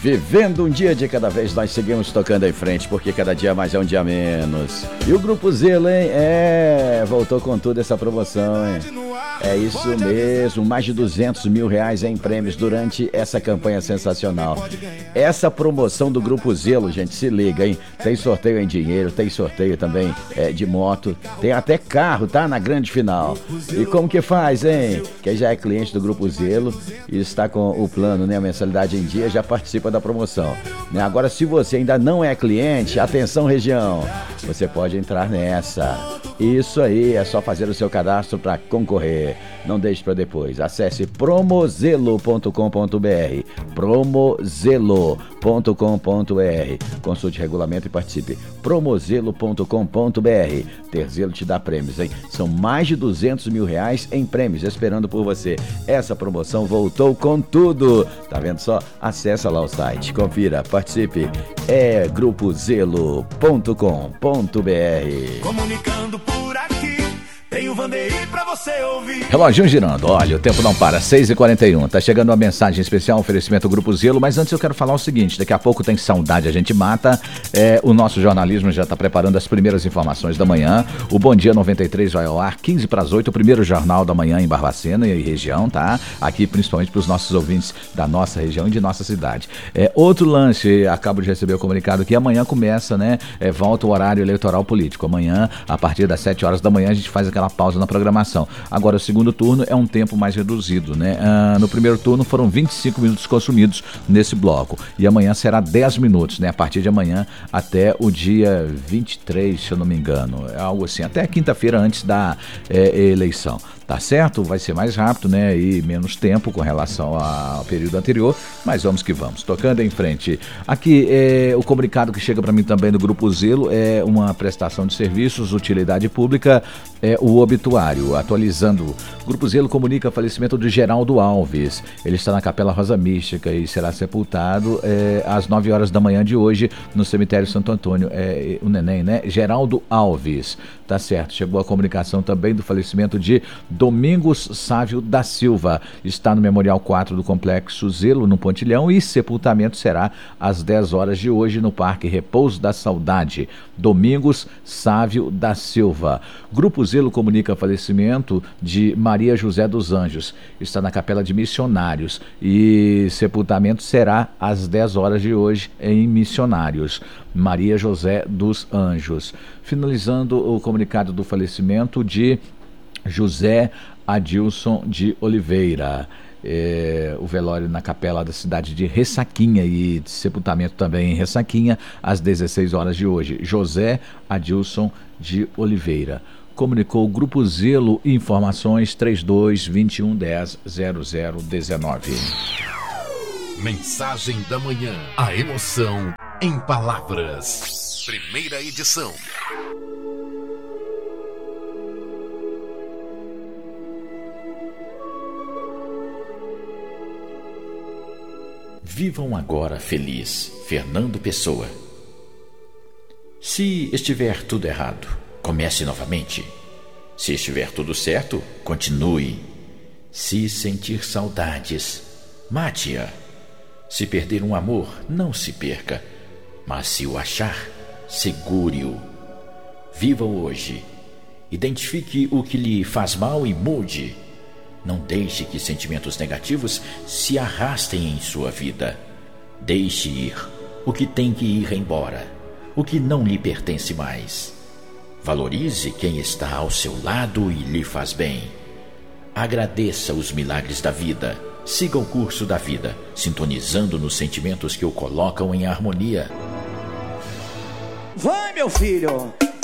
Vivendo um dia de cada vez, nós seguimos tocando em frente, porque cada dia mais é um dia menos. E o Grupo Zelo, hein? Voltou com tudo essa promoção, hein? É isso mesmo, mais de R$200 mil em prêmios durante essa campanha sensacional. Essa promoção do Grupo Zelo, gente, se liga, hein? Tem sorteio em dinheiro, tem sorteio também de moto, tem até carro, tá? Na grande final. E como que faz, hein? Quem já é cliente do Grupo Zelo e está com o plano, né? A mensalidade em dia, já participa da promoção. Agora, se você ainda não é cliente, atenção região, você pode entrar nessa. Isso aí, é só fazer o seu cadastro para concorrer. Não deixe para depois. Acesse promozelo.com.br, promozelo.com.br. Consulte regulamento e participe. promozelo.com.br. Ter Zelo te dá prêmios, hein? São mais de R$200 mil em prêmios esperando por você. Essa promoção voltou com tudo. Tá vendo só? Acesse lá o site, confira, participe. É grupozelo.com.br. Comunicando por aqui, tem o Vandeir pra você ouvir. Reloginho girando, olha, o tempo não para, 6h41. Tá chegando uma mensagem especial, oferecimento Grupo Zelo, mas antes eu quero falar o seguinte, daqui a pouco tem Saudade a Gente Mata, o nosso jornalismo já tá preparando as primeiras informações da manhã. O Bom Dia 93 vai ao ar 7:15, o primeiro jornal da manhã em Barbacena e região, tá? Aqui principalmente para os nossos ouvintes da nossa região e de nossa cidade. Outro lance, acabo de receber o comunicado que amanhã começa, né? Volta o horário eleitoral político. Amanhã, a partir das 7 horas da manhã, a gente faz aquela pausa na programação. Agora, o segundo turno é um tempo mais reduzido, né? No primeiro turno foram 25 minutos consumidos nesse bloco. E amanhã será 10 minutos, né? A partir de amanhã até o dia 23, se eu não me engano. É algo assim, até quinta-feira antes da eleição. Tá certo? Vai ser mais rápido, né? E menos tempo com relação ao período anterior, mas vamos que vamos. Tocando em frente. Aqui, o comunicado que chega para mim também do Grupo Zelo é uma prestação de serviços, utilidade pública, o obituário. Atualizando, o Grupo Zelo comunica o falecimento de Geraldo Alves. Ele está na Capela Rosa Mística e será sepultado às 9 horas da manhã de hoje no cemitério Santo Antônio. O neném, né? Geraldo Alves. Tá certo. Chegou a comunicação também do falecimento de Domingos Sávio da Silva. Está no Memorial 4 do Complexo Zelo, no Pontilhão, e sepultamento será às 10 horas de hoje no Parque Repouso da Saudade. Domingos Sávio da Silva. Grupo Zelo comunica falecimento de Maria José dos Anjos. Está na Capela de Missionários e sepultamento será às 10 horas de hoje em Missionários. Maria José dos Anjos. Finalizando o comunicado do falecimento de José Adilson de Oliveira. O velório na capela da cidade de Ressaquinha e sepultamento também em Ressaquinha às 16 horas de hoje. José Adilson de Oliveira. Comunicou o Grupo Zelo, informações 3221100019. Mensagem da manhã, a emoção em palavras. Primeira edição. Vivam agora feliz, Fernando Pessoa. Se estiver tudo errado, comece novamente. Se estiver tudo certo, continue. Se sentir saudades, mate-a. Se perder um amor, não se perca. Mas se o achar, segure-o. Viva hoje. Identifique o que lhe faz mal e mude. Não deixe que sentimentos negativos se arrastem em sua vida. Deixe ir o que tem que ir embora, o que não lhe pertence mais. Valorize quem está ao seu lado e lhe faz bem. Agradeça os milagres da vida. Siga o curso da vida, sintonizando nos sentimentos que o colocam em harmonia. Vai, meu filho!